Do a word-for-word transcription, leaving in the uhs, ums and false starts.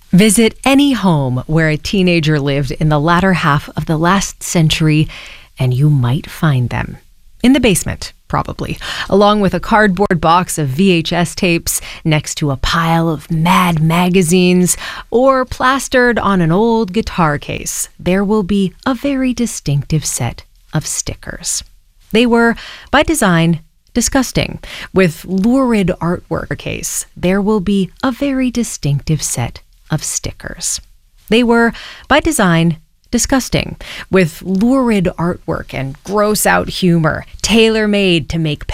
Visit any home where a teenager lived in the latter half of the last century, and you might find them. In the basement, probably, along with a cardboard box of V H S tapes next to a pile of Mad magazines, or plastered on an old guitar case, there will be a very distinctive set of stickers. They were, by design, disgusting. With lurid artwork case, there will be a very distinctive set of stickers. They were, by design, disgusting, with lurid artwork and gross-out humor, tailor-made to make